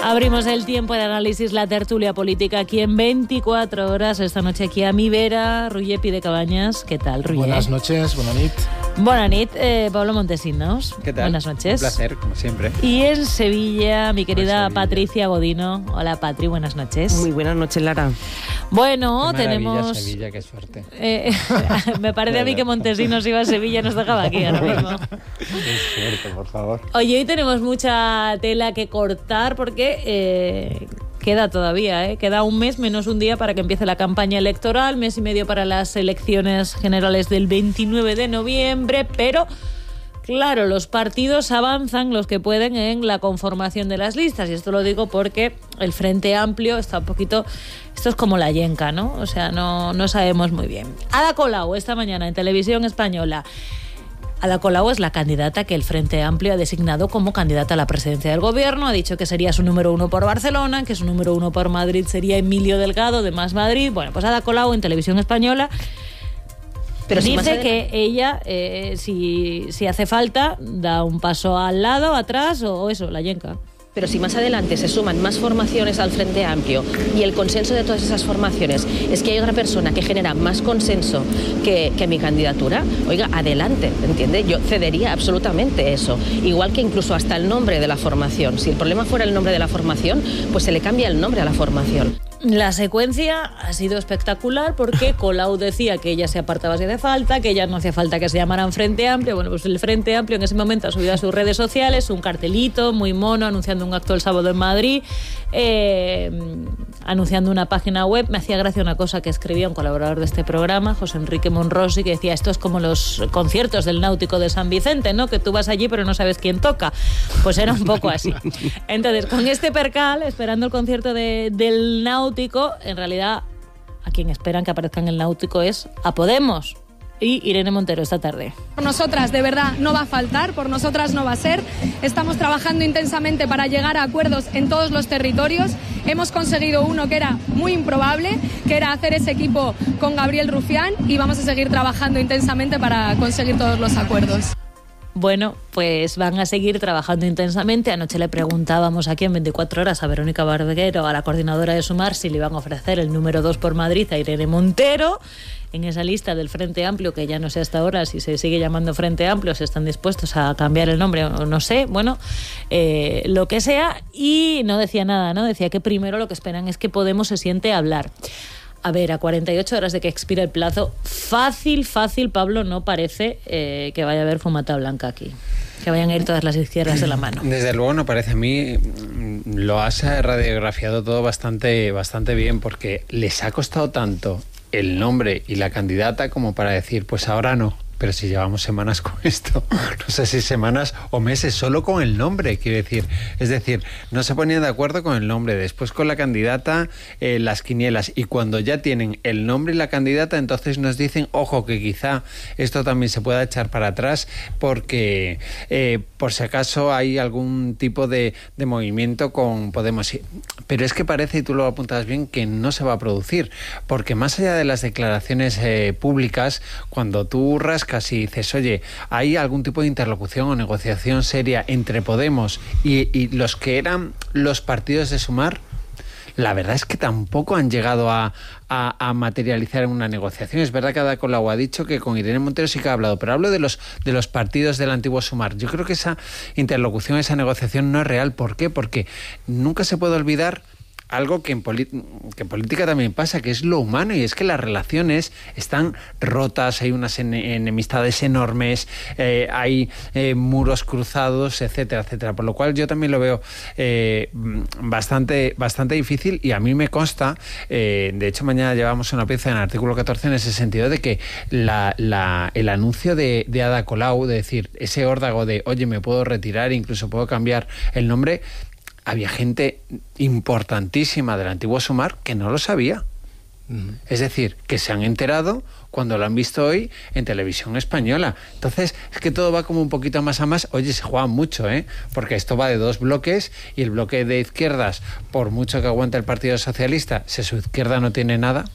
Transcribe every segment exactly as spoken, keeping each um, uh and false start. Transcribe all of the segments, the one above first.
Abrimos el tiempo de análisis, la tertulia política aquí en veinticuatro horas. Esta noche aquí a mi vera, Roger Pi de Cabañas. ¿Qué tal, Roger? Buenas noches, buena nit. Buena nit, eh, Pablo Montesinos. ¿Qué tal? Buenas noches. Un placer, como siempre. Y en Sevilla, mi querida Sevilla. Patricia Godino. Hola, Patri, buenas noches. Muy buenas noches, Lara. Bueno, Qué maravilla, tenemos... Sevilla, qué suerte. Eh, me parece a mí que Montesinos iba a Sevilla y nos dejaba aquí ahora mismo. Qué suerte, por favor. Oye, hoy tenemos mucha tela que cortar porque eh, queda todavía, ¿eh? Queda un mes menos un día para que empiece la campaña electoral, mes y medio para las elecciones generales del veintinueve de noviembre, pero... Claro, los partidos avanzan, los que pueden, en la conformación de las listas. Y esto lo digo porque el Frente Amplio está un poquito... Esto es como la yenca, ¿no? O sea, no, no sabemos muy bien. Ada Colau, esta mañana en Televisión Española. Ada Colau es la candidata que el Frente Amplio ha designado como candidata a la presidencia del gobierno. Ha dicho que sería su número uno por Barcelona, que su número uno por Madrid sería Emilio Delgado, de Más Madrid. Bueno, pues Ada Colau en Televisión Española... Pero dice que ella, eh, si, si hace falta, da un paso al lado, atrás o eso, la yenca. Pero si más adelante se suman más formaciones al Frente Amplio y el consenso de todas esas formaciones es que hay otra persona que genera más consenso que, que mi candidatura, oiga, adelante, ¿entiende? Yo cedería absolutamente eso. Igual que incluso hasta el nombre de la formación. Si el problema fuera el nombre de la formación, pues se le cambia el nombre a la formación. La secuencia ha sido espectacular porque Colau decía que ella se apartaba si hace falta, que ella no hacía falta que se llamaran Frente Amplio. Bueno, pues el Frente Amplio en ese momento ha subido a sus redes sociales un cartelito muy mono anunciando un acto el sábado en Madrid, eh, anunciando una página web. Me hacía gracia una cosa que escribía un colaborador de este programa, José Enrique Monrosi, que decía, esto es como los conciertos del Náutico de San Vicente, ¿no? Que tú vas allí pero no sabes quién toca. Pues era un poco así. Entonces, con este percal, esperando el concierto de, del Náutico, en realidad a quien esperan que aparezca en el Náutico es a Podemos y Irene Montero esta tarde. Por nosotras de verdad no va a faltar, por nosotras no va a ser. Estamos trabajando intensamente para llegar a acuerdos en todos los territorios. Hemos conseguido uno que era muy improbable, que era hacer ese equipo con Gabriel Rufián, y vamos a seguir trabajando intensamente para conseguir todos los acuerdos. Bueno, pues van a seguir trabajando intensamente. Anoche le preguntábamos aquí en veinticuatro horas a Verónica Barbeguero, a la coordinadora de Sumar, si le iban a ofrecer el número dos por Madrid a Irene Montero. En esa lista del Frente Amplio, que ya no sé hasta ahora si se sigue llamando Frente Amplio, si están dispuestos a cambiar el nombre o no sé, bueno, eh, lo que sea. Y no decía nada, ¿no? Decía que primero lo que esperan es que Podemos se siente a hablar. A ver, a cuarenta y ocho horas de que expire el plazo, fácil, fácil, Pablo, no parece eh, que vaya a haber fumata blanca aquí. Que vayan a ir todas las izquierdas de la mano. Desde luego no parece. A mí lo has radiografiado todo bastante, bastante bien, porque les ha costado tanto el nombre y la candidata como para decir, pues ahora no. Pero si llevamos semanas con esto, no sé si semanas o meses, solo con el nombre, quiero decir. Es decir, no se ponían de acuerdo con el nombre, después con la candidata, eh, las quinielas, y cuando ya tienen el nombre y la candidata, entonces nos dicen, ojo, que quizá esto también se pueda echar para atrás, porque eh, por si acaso hay algún tipo de, de movimiento con Podemos. Pero es que parece, y tú lo apuntabas bien, que no se va a producir, porque más allá de las declaraciones eh, públicas, cuando tú rascas y dices, oye, ¿hay algún tipo de interlocución o negociación seria entre Podemos y, y los que eran los partidos de Sumar? La verdad es que tampoco han llegado a, a, a materializar una negociación. Es verdad que Ada Colau ha dicho que con Irene Montero sí que ha hablado, pero hablo de los, de los partidos del antiguo Sumar. Yo creo que esa interlocución, esa negociación no es real. ¿Por qué? Porque nunca se puede olvidar algo que en, que en política también pasa, que es lo humano, y es que las relaciones están rotas, hay unas en, enemistades enormes, eh, hay eh, muros cruzados, etcétera, etcétera. Por lo cual yo también lo veo eh, bastante, bastante difícil, y a mí me consta, eh, de hecho mañana llevamos una pieza en el artículo catorce en ese sentido, de que la, la, el anuncio de, de Ada Colau, de decir, ese órdago de, oye, me puedo retirar, incluso puedo cambiar el nombre, había gente importantísima del antiguo Sumar que no lo sabía. Uh-huh. Es decir, que se han enterado cuando lo han visto hoy en Televisión Española. Entonces, es que todo va como un poquito más a más. Oye, se juega mucho, ¿eh? Porque esto va de dos bloques, y el bloque de izquierdas, por mucho que aguante el Partido Socialista, si su izquierda no tiene nada,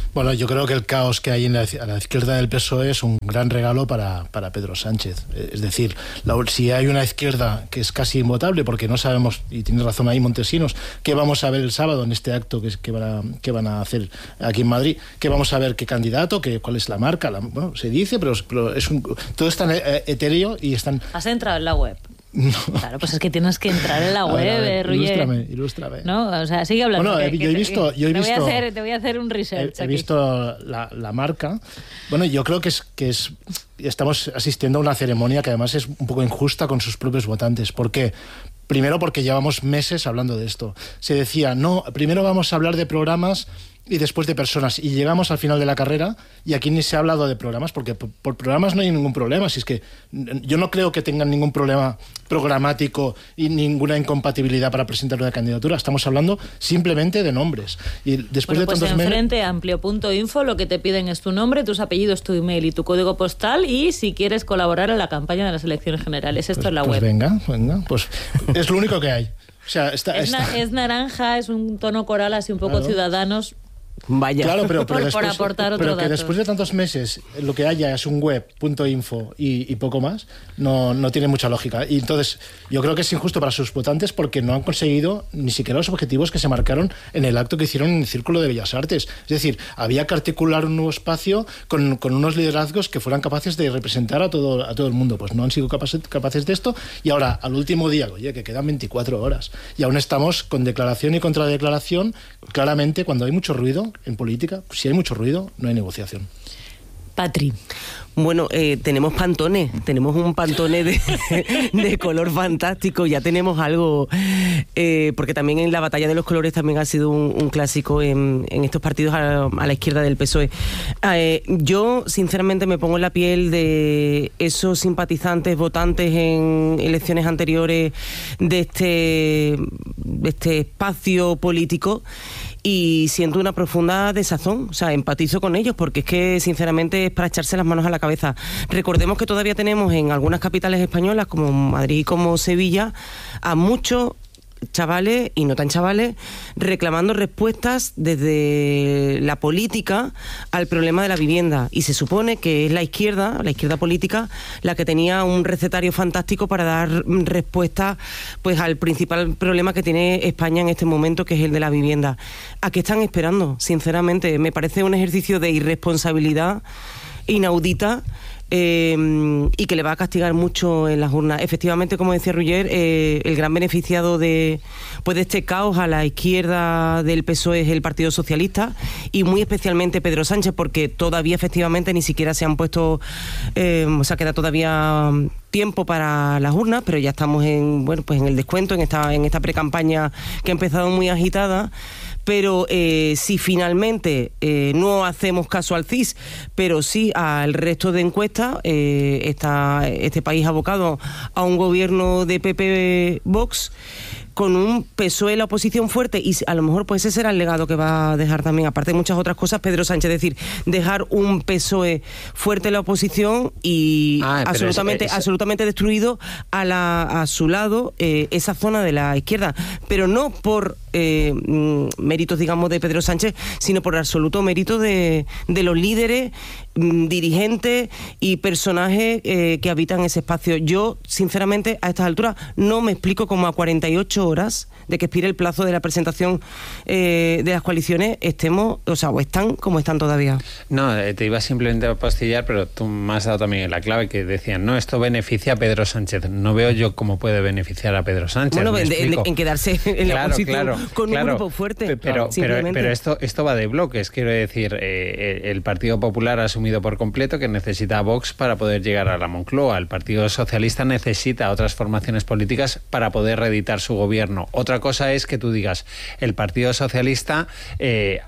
Bueno, yo creo que el caos que hay en la, a la izquierda del P S O E es un gran regalo para, para Pedro Sánchez. Es decir, la, si hay una izquierda que es casi invotable, porque no sabemos, y tiene razón ahí Montesinos, qué vamos a ver el sábado en este acto que, que, van, a, que van a hacer aquí en Madrid, qué vamos a ver, qué candidato, qué, cuál es la marca. La, bueno, se dice, pero, pero es un, todo es tan etéreo y están... ¿Has entrado en la web? No. Claro, pues es que tienes que entrar en la web, a ver, a ver, Ruller. Ilústrame, ilústrame. No, o sea, sigue hablando. Bueno, que, yo he que visto... Te, Yo he te, visto voy a hacer, te voy a hacer un research He, he aquí. visto la, la marca. Bueno, yo creo que es que es estamos asistiendo a una ceremonia que además es un poco injusta con sus propios votantes. ¿Por qué? Primero porque llevamos meses hablando de esto. Se decía, no, primero vamos a hablar de programas y después de personas. Y llegamos al final de la carrera y aquí ni se ha hablado de programas, porque por, por programas no hay ningún problema. Si es que yo no creo que tengan ningún problema programático y ninguna incompatibilidad para presentar una candidatura. Estamos hablando simplemente de nombres. Y después bueno, de pues tantos en meses... frente amplio punto info lo que te piden es tu nombre, tus apellidos, tu email y tu código postal, y si quieres colaborar en la campaña de las elecciones generales. Esto pues, es la pues web. venga, venga, pues es lo único que hay. O sea, está, es, está... na es naranja, es un tono coral así un poco claro. Ciudadanos. Vaya. Claro, pero, pero, por, después, por aportar otro pero que dato. después de tantos meses lo que haya es un web punto info y, y poco más, no, no tiene mucha lógica. Y entonces yo creo que es injusto para sus votantes porque no han conseguido ni siquiera los objetivos que se marcaron en el acto que hicieron en el Círculo de Bellas Artes. Es decir, había que articular un nuevo espacio con, con unos liderazgos que fueran capaces de representar a todo, a todo el mundo. Pues no han sido capaces, capaces de esto, y ahora, al último día, oye, que quedan veinticuatro horas, y aún estamos con declaración y contradeclaración. Claramente, cuando hay mucho ruido en política, si hay mucho ruido, no hay negociación. Patri. Bueno, eh, tenemos pantones, tenemos un pantone de, de color fantástico, ya tenemos algo, eh, porque también en la batalla de los colores también ha sido un, un clásico en, en estos partidos a, a la izquierda del P S O E. Eh, yo, sinceramente, me pongo en la piel de esos simpatizantes, votantes en elecciones anteriores de este, de este espacio político, y siento una profunda desazón, o sea, empatizo con ellos, porque es que sinceramente es para echarse las manos a la cabeza. Recordemos que todavía tenemos en algunas capitales españolas, como Madrid y como Sevilla, a muchos chavales y no tan chavales reclamando respuestas desde la política al problema de la vivienda, y se supone que es la izquierda, la izquierda política, la que tenía un recetario fantástico para dar respuesta pues al principal problema que tiene España en este momento, que es el de la vivienda. ¿A qué están esperando? Sinceramente, me parece un ejercicio de irresponsabilidad inaudita, Eh, y que le va a castigar mucho en las urnas. Efectivamente, como decía Ruller, eh, el gran beneficiado de, pues de este caos a la izquierda del P S O E es el Partido Socialista, y muy especialmente Pedro Sánchez, porque todavía efectivamente ni siquiera se han puesto, eh, o sea, queda todavía tiempo para las urnas, pero ya estamos en, bueno, pues en el descuento, en esta, en esta precampaña que ha empezado muy agitada. Pero eh, si finalmente eh, no hacemos caso al C I S, pero sí al resto de encuestas, eh, está este país abocado a un gobierno de P P Vox, con un P S O E en la oposición fuerte, y a lo mejor pues ese será el legado que va a dejar también, aparte de muchas otras cosas, Pedro Sánchez. Es decir, dejar un P S O E fuerte en la oposición y ah, absolutamente eso, eso... absolutamente destruido a, la, a su lado eh, esa zona de la izquierda, pero no por eh, méritos, digamos, de Pedro Sánchez, sino por absoluto mérito de, de los líderes, dirigentes y personajes eh, que habitan ese espacio. Yo, sinceramente, a estas alturas no me explico cómo a cuarenta y ocho horas de que expire el plazo de la presentación eh, de las coaliciones estemos, o sea, o están como están todavía. No, te iba simplemente a postillar, pero tú me has dado también la clave, que decían, no, esto beneficia a Pedro Sánchez. No veo yo cómo puede beneficiar a Pedro Sánchez. Bueno, en, en, en quedarse en la claro, oposición claro, con claro, un grupo fuerte. Pero, pero, pero esto, esto va de bloques, quiero decir, eh, el Partido Popular ha asumido por completo que necesita a Vox para poder llegar a la Moncloa. El Partido Socialista necesita a otras formaciones políticas para poder reeditar su gobierno. Otra cosa es que tú digas, el Partido Socialista eh,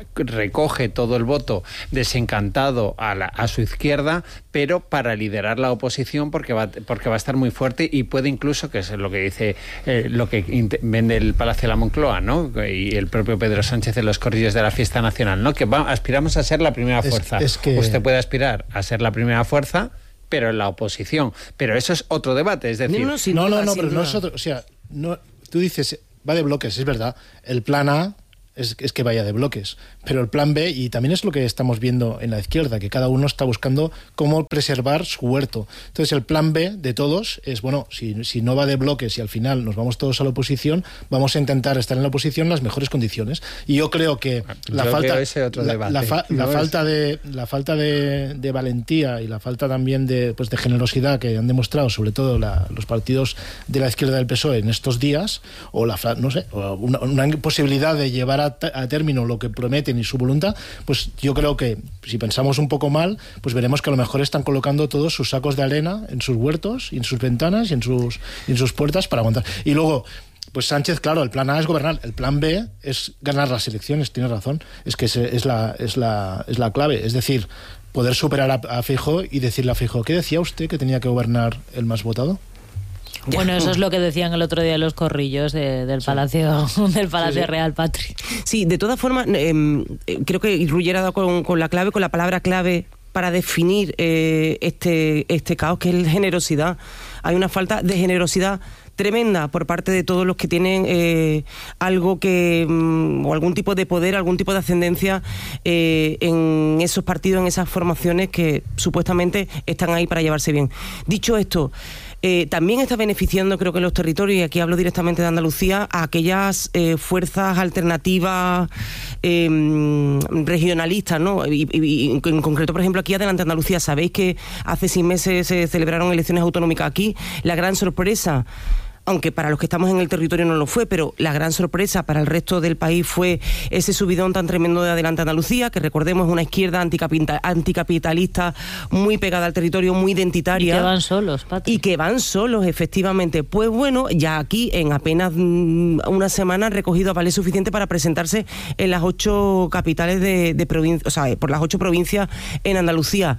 recoge todo el voto desencantado a, la, a su izquierda, pero para liderar la oposición, porque va, porque va a estar muy fuerte y puede incluso, que es lo que dice, eh, lo que vende el Palacio de la Moncloa, ¿no? Y el propio Pedro Sánchez en los corrillos de la fiesta nacional, ¿no? Que va, aspiramos a ser la primera fuerza. Es, es que... Usted puede aspirar a ser la primera fuerza, pero en la oposición. Pero eso es otro debate, es decir... No, no, no, no, no, pero no es otro, o sea, no, tú dices, va de bloques, es verdad. El plan A es, es que vaya de bloques. Pero el plan B, y también es lo que estamos viendo en la izquierda, que cada uno está buscando cómo preservar su huerto. Entonces el plan B de todos es, bueno, si, si no va de bloques y al final nos vamos todos a la oposición, vamos a intentar estar en la oposición en las mejores condiciones. Y yo creo que la yo falta, ese otro la, debate. la, fa, la no falta de la falta de, de valentía y la falta también de, pues de generosidad que han demostrado sobre todo la, los partidos de la izquierda del P S O E en estos días, o la no sé, o una, una posibilidad de llevar a, a término lo que prometen y su voluntad, pues yo creo que si pensamos un poco mal, pues veremos que a lo mejor están colocando todos sus sacos de arena en sus huertos y en sus ventanas y en sus, y en sus puertas para aguantar. Y luego, pues Sánchez, claro, el plan A es gobernar, el plan B es ganar las elecciones, tiene razón, es que ese es, la, es, la, es la clave, es decir, poder superar a, a Feijóo y decirle a Feijóo, ¿qué decía usted que tenía que gobernar el más votado? Bueno, eso es lo que decían el otro día los corrillos de, del Palacio, sí. del Palacio sí, sí. Real, Patri. Sí, de todas formas, eh, creo que Ruller ha dado con, con la clave, con la palabra clave para definir eh, este, este caos, que es generosidad. Hay una falta de generosidad tremenda por parte de todos los que tienen eh, algo que mm, o algún tipo de poder, algún tipo de ascendencia eh, en esos partidos, en esas formaciones que supuestamente están ahí para llevarse bien. Dicho esto, Eh, también está beneficiando, creo que los territorios, y aquí hablo directamente de Andalucía, a aquellas eh, fuerzas alternativas eh, regionalistas, ¿no? Y, y, y en concreto, por ejemplo, aquí Adelante Andalucía. Sabéis que hace seis meses se celebraron elecciones autonómicas aquí. La gran sorpresa, aunque para los que estamos en el territorio no lo fue, pero la gran sorpresa para el resto del país fue ese subidón tan tremendo de Adelante Andalucía, que recordemos es una izquierda anticapitalista muy pegada al territorio, muy identitaria. Y que van solos, Patri. Y que van solos, efectivamente. Pues bueno, ya aquí en apenas una semana han recogido avales suficientes para presentarse en las ocho capitales de, de provincia, o sea, por las ocho provincias en Andalucía.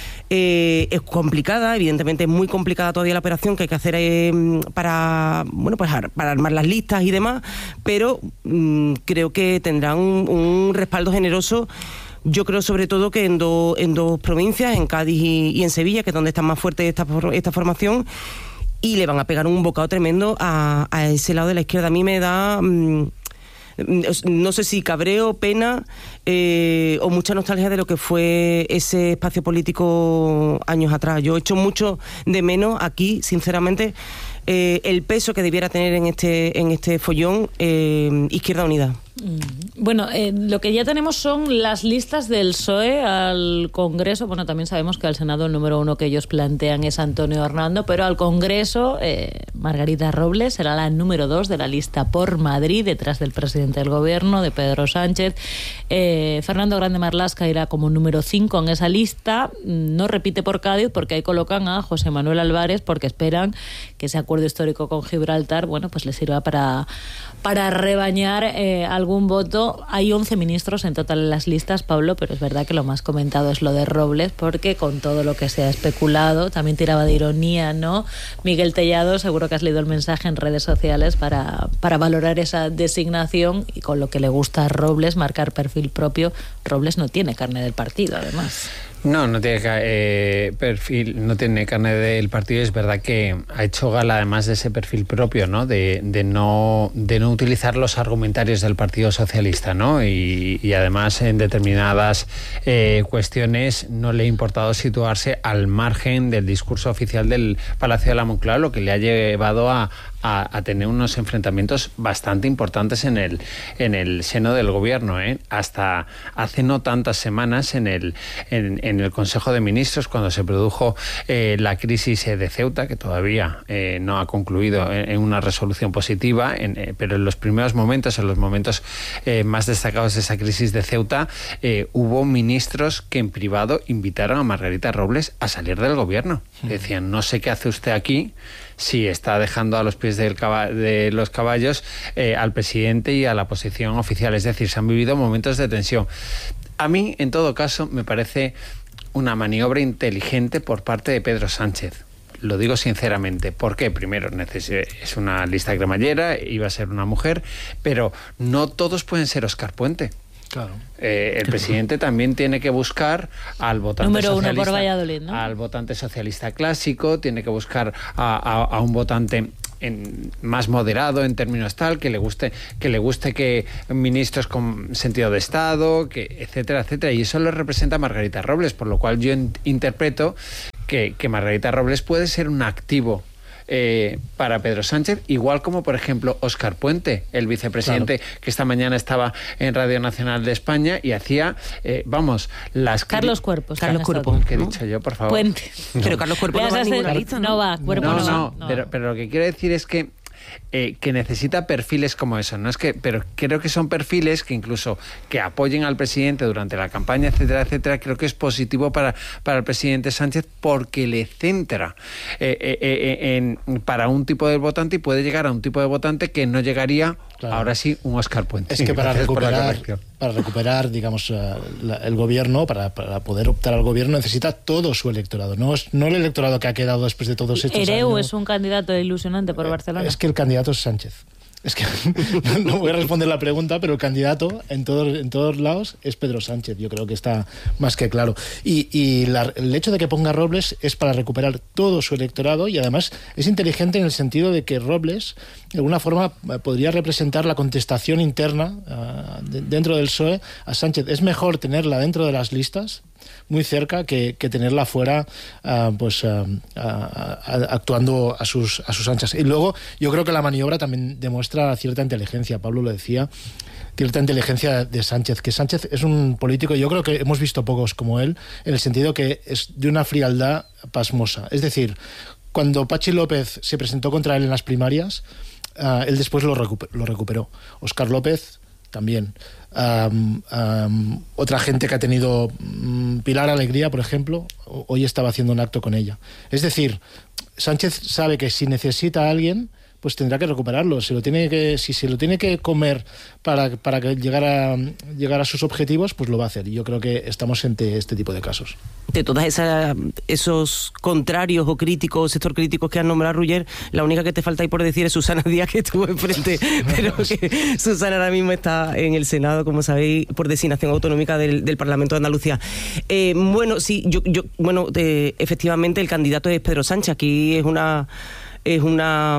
Eh, es complicada, evidentemente es muy complicada todavía la operación que hay que hacer eh, para bueno pues para armar las listas y demás, pero mm, creo que tendrán un, un respaldo generoso. Yo creo sobre todo que en, do, en dos provincias, en Cádiz y, y en Sevilla, que es donde está más fuerte esta, esta formación, y le van a pegar un bocado tremendo a, a ese lado de la izquierda. A mí me da... Mm, no sé si cabreo, pena eh, o mucha nostalgia de lo que fue ese espacio político años atrás. Yo echo mucho de menos aquí, sinceramente, eh, el peso que debiera tener en este en este follón eh, Izquierda Unida. Bueno, eh, lo que ya tenemos son las listas del P S O E al Congreso. Bueno, también sabemos que al Senado el número uno que ellos plantean es Antonio Hernando, pero al Congreso eh, Margarita Robles será la número dos de la lista por Madrid, detrás del presidente del Gobierno, de Pedro Sánchez. Eh, Fernando Grande Marlaska irá como número cinco en esa lista. No repite por Cádiz porque ahí colocan a José Manuel Álvarez, porque esperan que ese acuerdo histórico con Gibraltar, bueno, pues les sirva para, para rebañar eh, algún voto. Hay once ministros en total en las listas, Pablo, pero es verdad que lo más comentado es lo de Robles, porque con todo lo que se ha especulado, también tiraba de ironía, ¿no? Miguel Tellado, seguro que has leído el mensaje en redes sociales para, para valorar esa designación, y con lo que le gusta a Robles, marcar perfil propio. Robles no tiene carne del partido, además. No, no tiene eh, perfil, no tiene carne del partido. Es verdad que ha hecho gala además de ese perfil propio, ¿no? De, de no de no utilizar los argumentarios del Partido Socialista, ¿no? Y, y además en determinadas eh, cuestiones no le ha importado situarse al margen del discurso oficial del Palacio de la Moncloa, lo que le ha llevado a A, a tener unos enfrentamientos bastante importantes en el en el seno del gobierno, ¿eh? Hasta hace no tantas semanas en el en, en el Consejo de Ministros, cuando se produjo eh, la crisis de Ceuta, que todavía eh, no ha concluido en, en una resolución positiva, en, eh, pero en los primeros momentos, en los momentos eh, más destacados de esa crisis de Ceuta, eh, hubo ministros que en privado invitaron a Margarita Robles a salir del gobierno. Mm. Decían, no sé qué hace usted aquí, si está dejando a los pies del caba- de los caballos eh, al presidente y a la posición oficial. Es decir, se han vivido momentos de tensión. A mí, en todo caso, me parece una maniobra inteligente por parte de Pedro Sánchez. Lo digo sinceramente. ¿Por qué? Primero, es una lista cremallera, iba a ser una mujer, pero no todos pueden ser Óscar Puente. Claro. Eh, el presidente también tiene que buscar al votante número socialista, uno por Valladolid, ¿no? al votante socialista clásico, tiene que buscar a, a, a un votante en, más moderado en términos tal, que le guste que le guste que ministros con sentido de Estado, que etcétera, etcétera. Y eso lo representa Margarita Robles, por lo cual yo in- interpreto que, que Margarita Robles puede ser un activo Eh, para Pedro Sánchez, igual como por ejemplo Óscar Puente, el vicepresidente, claro, que esta mañana estaba en Radio Nacional de España y hacía, eh, vamos, las... Carlos Cuerpos. Carlos Cuerpo. ¿Qué he dicho yo, por favor? Puente. No. Pero Carlos Cuerpo no va a ninguna lista, ¿no? No va, Cuerpo no. no, No, no. Pero, pero lo que quiero decir es que Eh, que necesita perfiles como eso, no es que, pero creo que son perfiles que incluso que apoyen al presidente durante la campaña, etcétera, etcétera. Creo que es positivo para, para el presidente Sánchez porque le centra eh, eh, eh, en, para un tipo de votante y puede llegar a un tipo de votante que no llegaría, claro, ahora sí, un Óscar Puente. Es que para recuperar, para recuperar, digamos, la, el gobierno, para, para poder optar al gobierno, necesita todo su electorado, no, es, no el electorado que ha quedado después de todos estos Ereu años. es un candidato ilusionante por Barcelona. Es que el candidato es Sánchez. Es que no voy a responder la pregunta, pero el candidato en todos, en todos lados es Pedro Sánchez. Yo creo que está más que claro. Y, y la, el hecho de que ponga Robles es para recuperar todo su electorado y además es inteligente en el sentido de que Robles de alguna forma podría representar la contestación interna uh, de, dentro del P S O E a Sánchez. Es mejor tenerla dentro de las listas, muy cerca, que, que tenerla fuera, uh, pues uh, uh, actuando a sus, a sus anchas. Y luego yo creo que la maniobra también demuestra cierta inteligencia, Pablo lo decía, cierta inteligencia de Sánchez, que Sánchez es un político, yo creo que hemos visto pocos como él, en el sentido que es de una frialdad pasmosa. Es decir, cuando Pachi López se presentó contra él en las primarias, uh, él después lo, recuper- lo recuperó. Óscar López también. Um, um, otra gente que ha tenido, um, Pilar Alegría, por ejemplo, hoy estaba haciendo un acto con ella. Es decir, Sánchez sabe que si necesita a alguien, pues tendrá que recuperarlo. Si lo tiene que, si se lo tiene que comer para, para que llegar a llegar a sus objetivos, pues lo va a hacer. Y yo creo que estamos ante este tipo de casos. De todas esas esos contrarios o críticos, sector críticos que han nombrado Ruller, la única que te falta ahí por decir es Susana Díaz, que estuvo enfrente, pero que Susana ahora mismo está en el Senado, como sabéis, por designación autonómica del, del Parlamento de Andalucía. Eh, bueno, sí, yo, yo bueno, eh, efectivamente el candidato es Pedro Sánchez. Aquí es una es una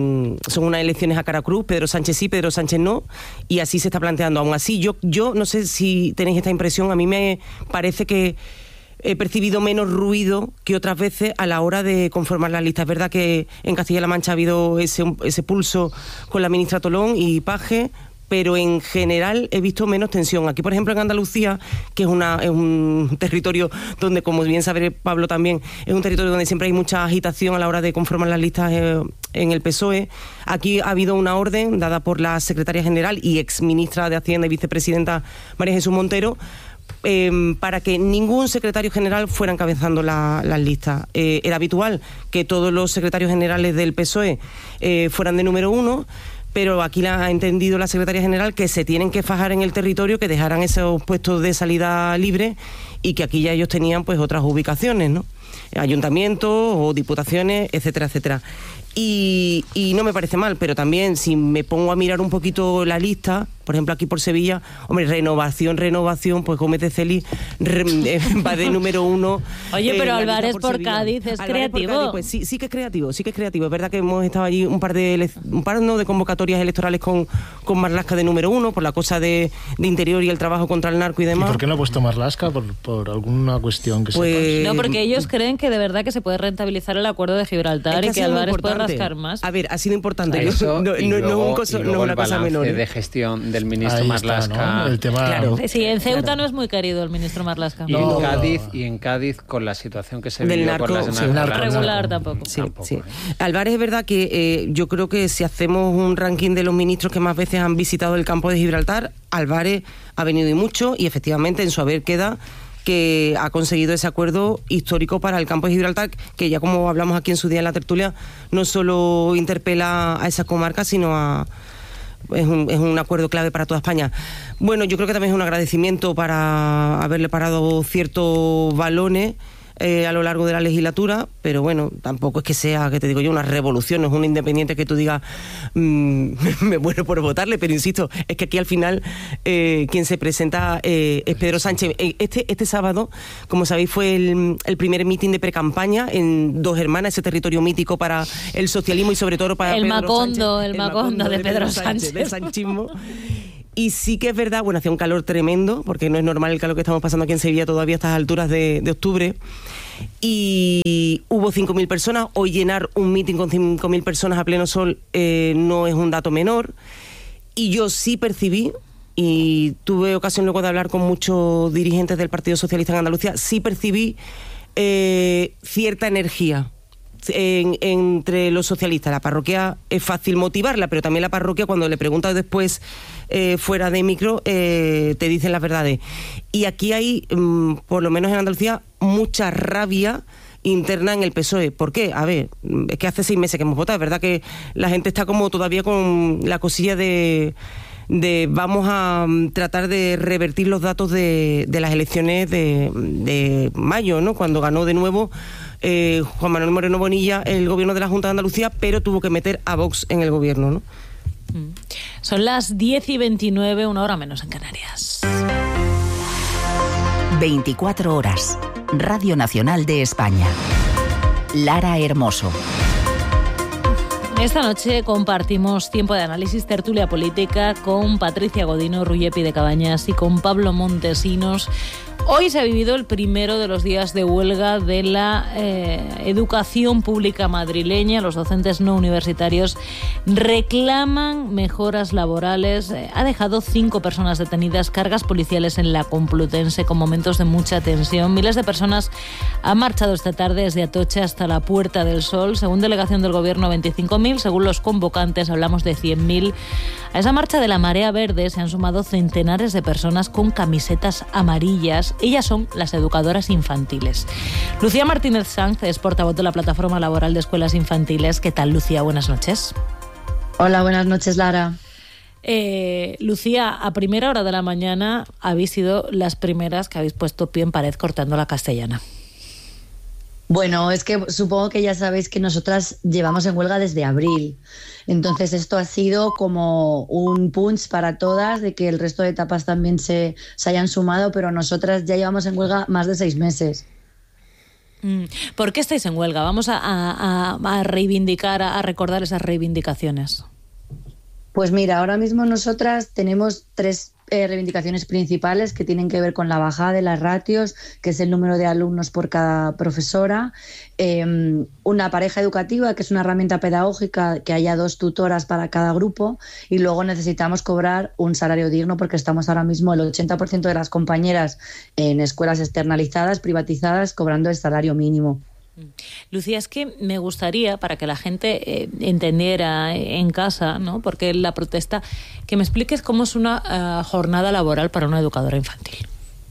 son unas elecciones a cara cruz, Pedro Sánchez sí, Pedro Sánchez no, y así se está planteando. Aún así, yo, yo no sé si tenéis esta impresión, a mí me parece que he percibido menos ruido que otras veces a la hora de conformar la lista. Es verdad que en Castilla-La Mancha ha habido ese, ese pulso con la ministra Tolón y Paje, pero en general he visto menos tensión. Aquí, por ejemplo, en Andalucía, que es, una, es un territorio donde, como bien sabe Pablo también, es un territorio donde siempre hay mucha agitación a la hora de conformar las listas eh, en el P S O E. Aquí ha habido una orden dada por la secretaria general y exministra de Hacienda y vicepresidenta María Jesús Montero, Eh, para que ningún secretario general fuera encabezando la, las listas. Eh, era habitual que todos los secretarios generales del P S O E eh, fueran de número uno, pero aquí la ha entendido la secretaria general que se tienen que fajar en el territorio, que dejaran esos puestos de salida libres y que aquí ya ellos tenían pues otras ubicaciones, ¿no? Ayuntamientos o diputaciones, etcétera, etcétera. Y, y no me parece mal, pero también si me pongo a mirar un poquito la lista, por ejemplo aquí por Sevilla, hombre, renovación, renovación, pues Gómez de Celi re, eh, va de número uno. Oye, eh, pero la Álvarez por, por Sevilla. Cádiz es Álvarez por creativo. Cádiz, pues sí, sí que es creativo, sí que es creativo. Es verdad que hemos estado allí un par de ele- un par no de convocatorias electorales con, con Marlaska de número uno, por la cosa de, de interior y el trabajo contra el narco y ¿Y demás. por qué no ha puesto Marlaska? ¿Por, por alguna cuestión que Pues, sepas? No, porque ellos creen que de verdad que se puede rentabilizar el acuerdo de Gibraltar Es y ha que sido muy Álvarez puede importante. rascar más. A ver, ha sido importante. Eso, no, y no, luego, no, un coso- y no luego una el cosa balance menor. ¿eh? de gestión del ministro Ahí está, Marlaska. ¿no? El tema... Claro. Sí, en Ceuta Claro. no es muy querido el ministro Marlaska. Y No. en Cádiz, y en Cádiz con la situación que se Del vivió narco, con las sí, narco- Regular tampoco. Sí, Tampoco, sí. ¿eh? Álvarez, es verdad que eh, yo creo que si hacemos un ranking de los ministros que más veces han visitado el campo de Gibraltar, Álvarez ha venido y mucho, y efectivamente en su haber queda que ha conseguido ese acuerdo histórico para el campo de Gibraltar, que ya como hablamos aquí en su día en la tertulia, no solo interpela a esas comarcas, sino a... Es un, es un acuerdo clave para toda España. Bueno, yo creo que también es un agradecimiento para haberle parado ciertos balones eh, a lo largo de la legislatura, pero bueno, tampoco es que sea, que te digo yo, una revolución, no es un independiente que tú digas mmm, me muero por votarle, pero insisto, es que aquí al final eh, quien se presenta eh, es Pedro Sánchez. Este, este sábado, como sabéis, fue el, el primer mitin de precampaña en Dos Hermanas, ese territorio mítico para el socialismo y sobre todo para el Pedro Macondo, Sánchez. El Macondo, el Macondo de, de Pedro Sánchez. Sánchez. Del sanchismo. Y sí que es verdad, bueno, hacía un calor tremendo, porque no es normal el calor que estamos pasando aquí en Sevilla todavía a estas alturas de, de octubre. Y hubo cinco mil personas. Hoy llenar un mitin con cinco mil personas a pleno sol eh, no es un dato menor. Y yo sí percibí, y tuve ocasión luego de hablar con muchos dirigentes del Partido Socialista en Andalucía, sí percibí eh, cierta energía En, entre los socialistas. La parroquia es fácil motivarla, pero también la parroquia, cuando le preguntas después eh, fuera de micro, eh, te dicen las verdades. Y aquí hay, mmm, por lo menos en Andalucía, mucha rabia interna en el P S O E. ¿Por qué? A ver, es que hace seis meses que hemos votado, es verdad que la gente está como todavía con la cosilla de de vamos a um, tratar de revertir los datos de, de las elecciones de, de mayo, ¿no? Cuando ganó de nuevo eh, Juan Manuel Moreno Bonilla el gobierno de la Junta de Andalucía, pero tuvo que meter a Vox en el gobierno, ¿no? Son las diez y veintinueve, una hora menos en Canarias. veinticuatro horas. Radio Nacional de España. Lara Hermoso. Esta noche compartimos tiempo de análisis, tertulia política con Patricia Godino, Rullepi de Cabañas y con Pablo Montesinos. Hoy se ha vivido el primero de los días de huelga de la eh, educación pública madrileña. Los docentes no universitarios reclaman mejoras laborales. Eh, ha dejado cinco personas detenidas, cargas policiales en la Complutense con momentos de mucha tensión. Miles de personas han marchado esta tarde desde Atocha hasta la Puerta del Sol. Según delegación del Gobierno, veinticinco mil. Según los convocantes, hablamos de cien mil. A esa marcha de la Marea Verde se han sumado centenares de personas con camisetas amarillas. Ellas son las educadoras infantiles. Lucía Martínez Sanz es portavoz de la Plataforma Laboral de Escuelas Infantiles. ¿Qué tal, Lucía? Buenas noches. Hola, buenas noches, Lara. Eh, Lucía, a primera hora de la mañana habéis sido las primeras que habéis puesto pie en pared cortando la Castellana. Bueno, es que supongo que ya sabéis que nosotras llevamos en huelga desde abril. Entonces esto ha sido como un punch para todas de que el resto de etapas también se, se hayan sumado, pero nosotras ya llevamos en huelga más de seis meses. ¿Por qué estáis en huelga? Vamos a, a, a reivindicar, a recordar esas reivindicaciones. Pues mira, ahora mismo nosotras tenemos tres eh, reivindicaciones principales que tienen que ver con la bajada de las ratios, que es el número de alumnos por cada profesora, eh, una pareja educativa, que es una herramienta pedagógica, que haya dos tutoras para cada grupo, y luego necesitamos cobrar un salario digno porque estamos ahora mismo el ochenta por ciento de las compañeras en escuelas externalizadas, privatizadas, cobrando el salario mínimo. Lucía, es que me gustaría, para que la gente eh, entendiera en casa, ¿no? Porque la protesta, que me expliques cómo es una uh, jornada laboral para una educadora infantil.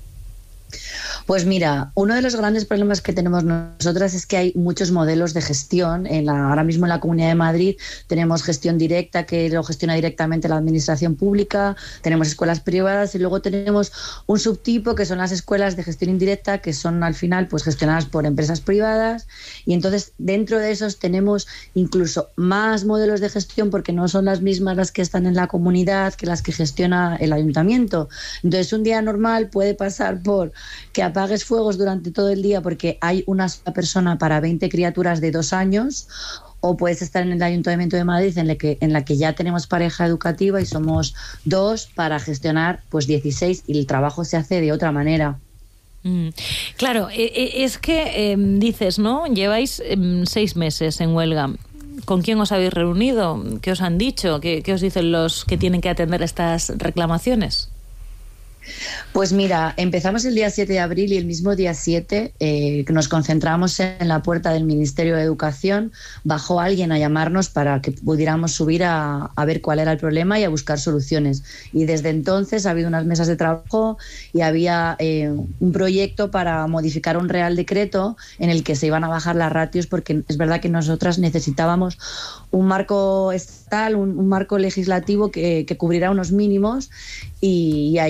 Pues mira, uno de los grandes problemas que tenemos nosotras es que hay muchos modelos de gestión. En la, ahora mismo en la Comunidad de Madrid tenemos gestión directa, que lo gestiona directamente la administración pública, tenemos escuelas privadas y luego tenemos un subtipo que son las escuelas de gestión indirecta, que son al final pues gestionadas por empresas privadas, y entonces dentro de esos tenemos incluso más modelos de gestión porque no son las mismas las que están en la comunidad que las que gestiona el ayuntamiento. Entonces un día normal puede pasar por que apagues fuegos durante todo el día porque hay una sola persona para veinte criaturas de dos años, o puedes estar en el Ayuntamiento de Madrid en la que, en la que ya tenemos pareja educativa y somos dos para gestionar pues dieciséis, y el trabajo se hace de otra manera. Mm, claro, es que eh, dices, ¿no? Lleváis eh, seis meses en huelga. ¿Con quién os habéis reunido? ¿Qué os han dicho? ¿Qué, qué os dicen los que tienen que atender estas reclamaciones? Pues mira, empezamos el día siete de abril y el mismo día siete eh, nos concentramos en la puerta del Ministerio de Educación. Bajó alguien a llamarnos para que pudiéramos subir a, a ver cuál era el problema y a buscar soluciones. Y desde entonces ha habido unas mesas de trabajo y había eh, un proyecto para modificar un real decreto en el que se iban a bajar las ratios, porque es verdad que nosotras necesitábamos un marco estatal, un, un marco legislativo que, que cubriera unos mínimos, y, y allí se nos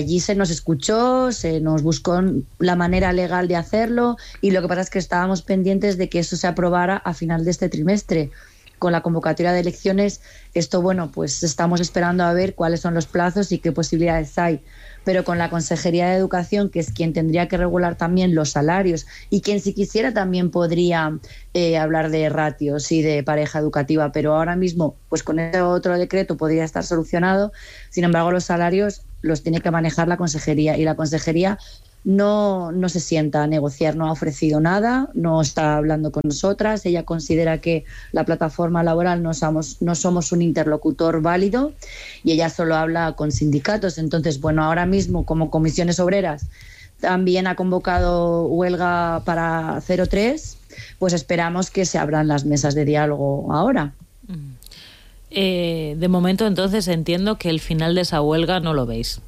nos escuchó, se nos buscó la manera legal de hacerlo y lo que pasa es que estábamos pendientes de que eso se aprobara a final de este trimestre. Con la convocatoria de elecciones, esto, bueno, pues estamos esperando a ver cuáles son los plazos y qué posibilidades hay. Pero con la Consejería de Educación, que es quien tendría que regular también los salarios y quien si quisiera también podría eh, hablar de ratios y de pareja educativa, pero ahora mismo, pues con ese otro decreto podría estar solucionado. Sin embargo, los salarios los tiene que manejar la Consejería y la Consejería no, no se sienta a negociar, no ha ofrecido nada, no está hablando con nosotras. Ella considera que la plataforma laboral no somos, no somos un interlocutor válido y ella solo habla con sindicatos. Entonces, bueno, ahora mismo como Comisiones Obreras también ha convocado huelga para cero tres, pues esperamos que se abran las mesas de diálogo ahora. Eh, de momento, entonces, entiendo que el final de esa huelga no lo veis.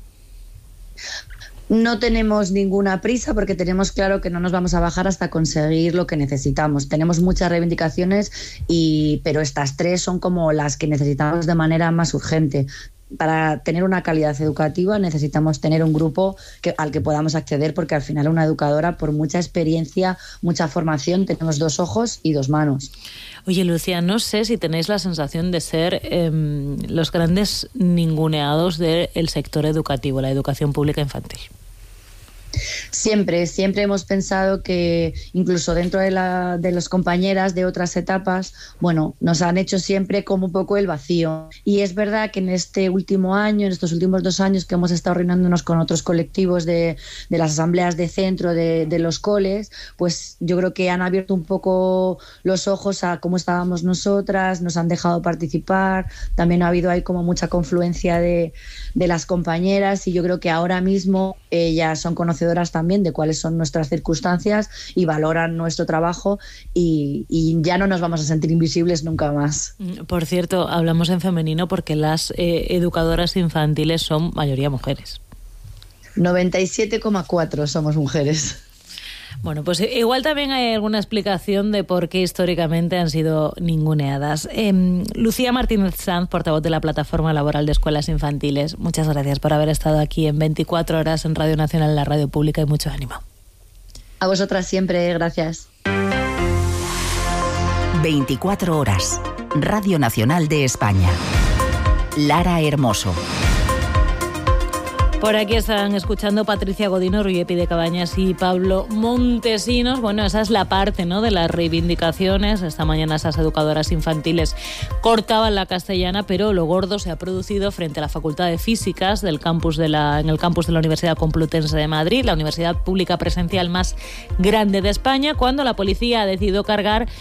No tenemos ninguna prisa porque tenemos claro que no nos vamos a bajar hasta conseguir lo que necesitamos. Tenemos muchas reivindicaciones, y, pero estas tres son como las que necesitamos de manera más urgente. Para tener una calidad educativa necesitamos tener un grupo que, al que podamos acceder, porque al final una educadora, por mucha experiencia, mucha formación, tenemos dos ojos y dos manos. Oye, Lucía, no sé si tenéis la sensación de ser eh, los grandes ninguneados del sector educativo, la educación pública infantil. Siempre, siempre hemos pensado que incluso dentro de, la, de las compañeras de otras etapas, bueno, nos han hecho siempre como un poco el vacío. Y es verdad que en este último año, en estos últimos dos años que hemos estado reuniéndonos con otros colectivos de, de las asambleas de centro de, de los coles, pues yo creo que han abierto un poco los ojos a cómo estábamos nosotras, nos han dejado participar, también ha habido ahí como mucha confluencia de, de las compañeras, y yo creo que ahora mismo ellas son conocedoras también de cuáles son nuestras circunstancias y valoran nuestro trabajo, y, y ya no nos vamos a sentir invisibles nunca más. Por cierto, hablamos en femenino porque las eh, educadoras infantiles son mayoría mujeres. noventa y siete coma cuatro somos mujeres. Bueno, pues igual también hay alguna explicación de por qué históricamente han sido ninguneadas. Eh, Lucía Martínez Sanz, portavoz de la Plataforma Laboral de Escuelas Infantiles, muchas gracias por haber estado aquí en veinticuatro horas en Radio Nacional, la radio pública, y mucho ánimo. A vosotras siempre, gracias. veinticuatro horas, Radio Nacional de España. Lara Hermoso. Por aquí están escuchando Patricia Godino, Ruyepi de Cabañas y Pablo Montesinos. Bueno, esa es la parte, ¿no?, de las reivindicaciones. Esta mañana esas educadoras infantiles cortaban la castellana, pero lo gordo se ha producido frente a la Facultad de Físicas del campus de la, en el campus de la Universidad Complutense de Madrid, la universidad pública presencial más grande de España, cuando la policía ha decidido cargar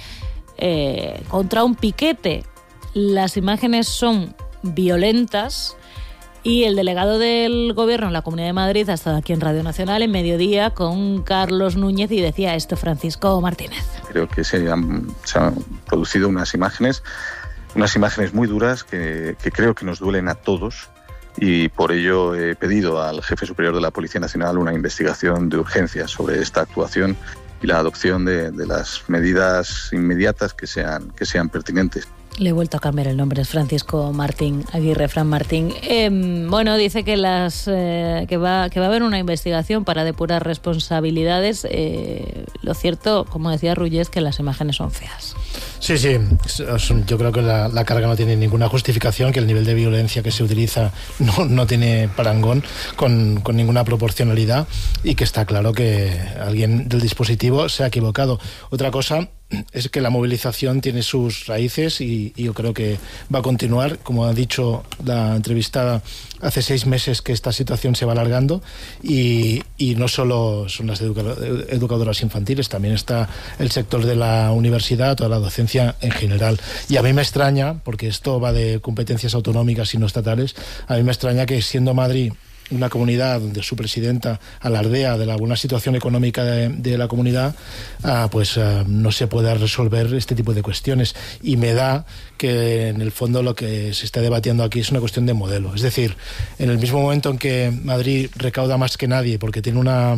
eh, contra un piquete. Las imágenes son violentas. Y el delegado del Gobierno en la Comunidad de Madrid ha estado aquí en Radio Nacional en Mediodía con Carlos Núñez y decía esto Francisco Martínez. Creo que se han, se han producido unas imágenes, unas imágenes muy duras que, que creo que nos duelen a todos, y por ello he pedido al jefe superior de la Policía Nacional una investigación de urgencia sobre esta actuación y la adopción de, de las medidas inmediatas que sean, que sean pertinentes. Le he vuelto a cambiar el nombre, es Francisco Martín Aguirre, Fran Martín. Eh, bueno, dice que las eh, que va que va a haber una investigación para depurar responsabilidades. Eh, lo cierto, como decía Ruiz, es que las imágenes son feas. Sí, sí, yo creo que la, la carga no tiene ninguna justificación, que el nivel de violencia que se utiliza no, no tiene parangón con, con ninguna proporcionalidad, y que está claro que alguien del dispositivo se ha equivocado. Otra cosa es que la movilización tiene sus raíces y, y yo creo que va a continuar. Como ha dicho la entrevistada, hace seis meses que esta situación se va alargando, y, y no solo son las educadoras infantiles, también está el sector de la universidad, toda la docencia en general. Y a mí me extraña, porque esto va de competencias autonómicas y no estatales, a mí me extraña que, siendo Madrid una comunidad donde su presidenta alardea de la buena situación económica de, de la comunidad, ah, pues ah, no se pueda resolver este tipo de cuestiones. Y me da que en el fondo lo que se está debatiendo aquí es una cuestión de modelo. Es decir, en el mismo momento en que Madrid recauda más que nadie porque tiene una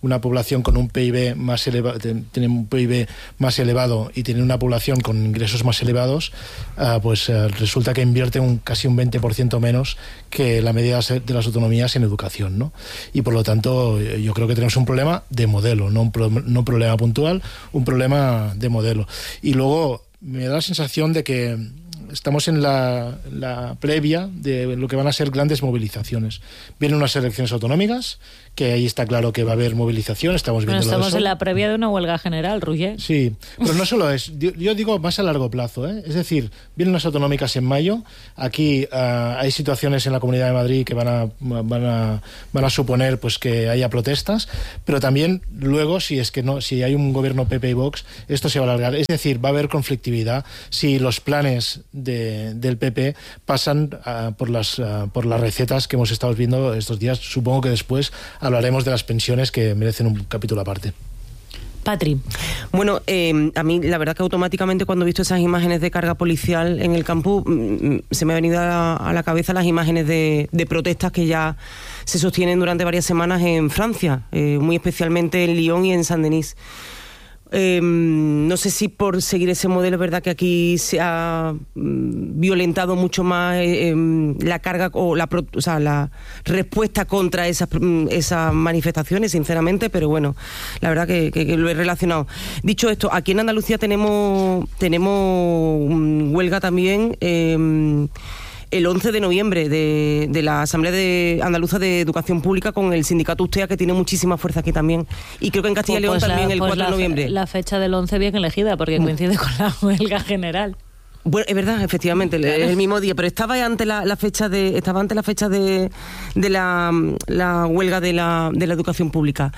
una población con un P I B más elevado, tiene un P I B más elevado y tiene una población con ingresos más elevados, uh, pues uh, resulta que invierte un, casi un veinte por ciento menos que la media de las autonomías en educación, ¿no? Y por lo tanto yo creo que tenemos un problema de modelo, no un, pro, no un problema puntual, un problema de modelo. Y luego me da la sensación de que estamos en la, la previa de lo que van a ser grandes movilizaciones. Vienen unas elecciones autonómicas, que ahí está claro que va a haber movilización, estamos viendo bueno, estamos eso. en la previa de una huelga general, Roger. Sí, pero no solo es, yo, yo digo más a largo plazo, ¿eh? Es decir, vienen las autonómicas en mayo, aquí uh, hay situaciones en la Comunidad de Madrid que van a, van a, van a suponer pues que haya protestas, pero también luego, si es que no, si hay un gobierno P P y Vox, esto se va a alargar, es decir, va a haber conflictividad si los planes de, del P P pasan uh, por, las, uh, por las recetas que hemos estado viendo estos días. Supongo que después hablaremos de las pensiones, que merecen un capítulo aparte. Patri. Bueno, eh, a mí la verdad que automáticamente cuando he visto esas imágenes de carga policial en el campus, mm, se me ha venido a la, a la cabeza las imágenes de, de protestas que ya se sostienen durante varias semanas en Francia, eh, muy especialmente en Lyon y en Saint-Denis. Eh, no sé si por seguir ese modelo es verdad que aquí se ha mm, violentado mucho más eh, eh, la carga o la, o sea, la respuesta contra esas, esas manifestaciones, sinceramente, pero bueno, la verdad que, que, que lo he relacionado. Dicho esto, aquí en Andalucía tenemos, tenemos um, huelga también. Eh, el once de noviembre de, de la Asamblea de Andaluza de Educación Pública con el sindicato USTEA, que tiene muchísima fuerza aquí también. Y creo que en Castilla y León pues también la, el pues cuatro de noviembre. La fecha del once bien elegida, porque coincide con la huelga general. Bueno, es verdad, efectivamente, es el mismo día, pero estaba antes la, la fecha de estaba antes la fecha de, de la, la huelga de la, de la educación pública.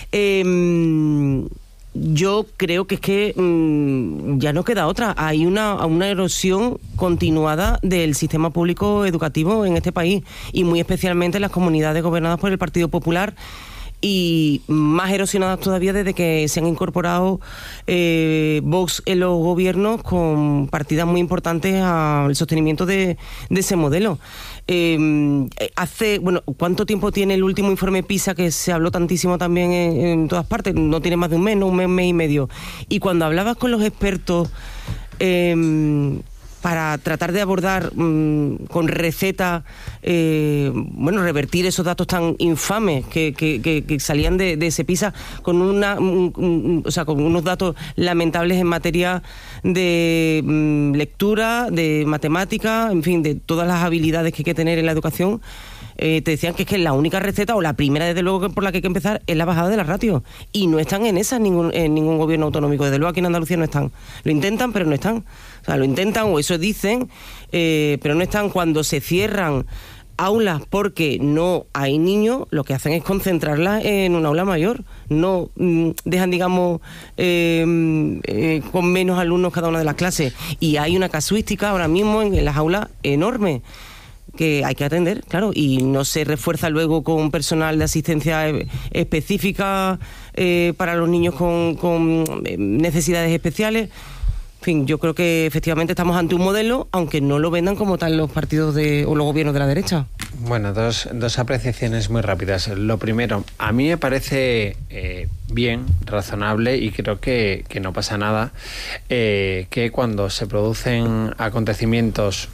Eh, Yo creo que es que mmm, ya no queda otra. Hay una, una erosión continuada del sistema público educativo en este país, y muy especialmente en las comunidades gobernadas por el Partido Popular, y más erosionadas todavía desde que se han incorporado eh, Vox en los gobiernos, con partidas muy importantes al sostenimiento de, de ese modelo. Eh, hace, bueno, ¿cuánto tiempo tiene el último informe PISA, que se habló tantísimo también en, en todas partes? No tiene más de un mes, no, un mes, un mes y medio. Y cuando hablabas con los expertos eh, para tratar de abordar mmm, con receta, eh, bueno, revertir esos datos tan infames que, que, que, que salían de, de ese PISA, con una, un, un, o sea, con unos datos lamentables en materia de mmm, lectura, de matemática, en fin, de todas las habilidades que hay que tener en la educación. Eh, te decían que es que la única receta, o la primera desde luego por la que hay que empezar, es la bajada de la ratio, y no están en esa en ningún, en ningún gobierno autonómico. Desde luego aquí en Andalucía no están. Lo intentan, pero no están. O sea, lo intentan, o eso dicen, eh, pero no están. Cuando se cierran aulas porque no hay niños, lo que hacen es concentrarlas en un aula mayor. No mm, dejan, digamos, eh, eh, con menos alumnos cada una de las clases. Y hay una casuística ahora mismo en, en las aulas enorme, que hay que atender, claro, y no se refuerza luego con personal de asistencia específica eh, para los niños con, con necesidades especiales. En fin, yo creo que efectivamente estamos ante un modelo, aunque no lo vendan como tal los partidos de, o los gobiernos de la derecha. Bueno, dos, dos apreciaciones muy rápidas. Lo primero, a mí me parece eh, bien, razonable, y creo que, que no pasa nada, eh, que cuando se producen acontecimientos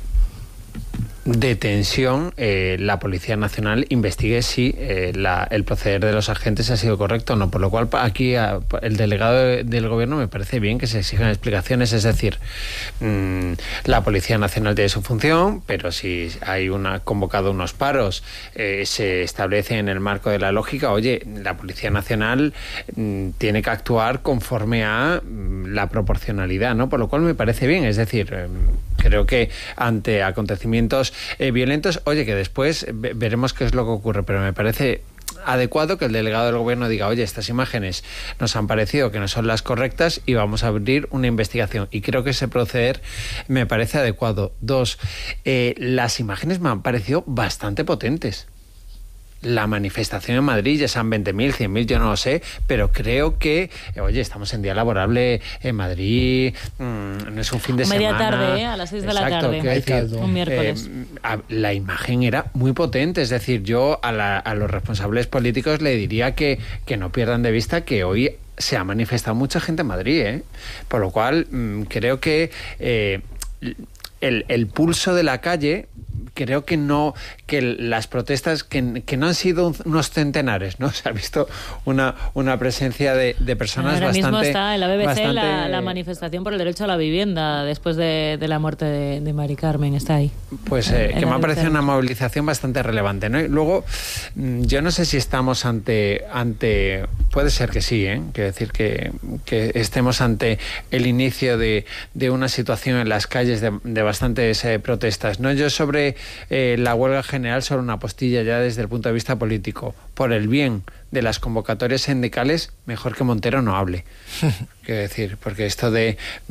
de tensión, eh, la Policía Nacional investigue si eh, la, el proceder de los agentes ha sido correcto o no, por lo cual aquí a, el delegado de, del gobierno me parece bien que se exijan explicaciones. Es decir, mmm, la Policía Nacional tiene su función, pero si hay una convocado unos paros, eh, se establece en el marco de la lógica, oye, la Policía Nacional mmm, tiene que actuar conforme a mmm, la proporcionalidad, ¿no? Por lo cual me parece bien. Es decir, eh, creo que ante acontecimientos Eh, violentos, oye, que después ve- veremos qué es lo que ocurre, pero me parece adecuado que el delegado del gobierno diga, oye, estas imágenes nos han parecido que no son las correctas y vamos a abrir una investigación, y creo que ese proceder me parece adecuado. Dos, eh, las imágenes me han parecido bastante potentes. la manifestación en Madrid, ya sean veinte mil, cien mil, yo no lo sé, pero creo que, oye, estamos en día laborable en Madrid, mmm, no es un fin de Media semana. Media tarde, ¿eh? A las seis de la Exacto, tarde. Decir, un miércoles. Eh, a, la imagen era muy potente, es decir, yo a, la, a los responsables políticos le diría que, que no pierdan de vista que hoy se ha manifestado mucha gente en Madrid, ¿eh? Por lo cual mmm, creo que eh, el, el pulso de la calle, creo que no, que las protestas que, que no han sido unos centenares, ¿no? Se ha visto una, una presencia de, de personas Ahora bastante... Ahora mismo está en la B B C bastante... la, la manifestación por el derecho a la vivienda después de, de la muerte de, de Mari Carmen, está ahí. Pues eh, que me ha parecido una movilización bastante relevante, ¿no? Y luego, yo no sé si estamos ante... ante puede ser que sí, ¿eh? Quiero decir que, que estemos ante el inicio de, de una situación en las calles de, de bastantes eh, protestas, ¿no? Yo sobre eh, la huelga general, sobre una postilla ya desde el punto de vista político, por el bien de las convocatorias sindicales, mejor que Montero no hable. Quiero decir, porque esto de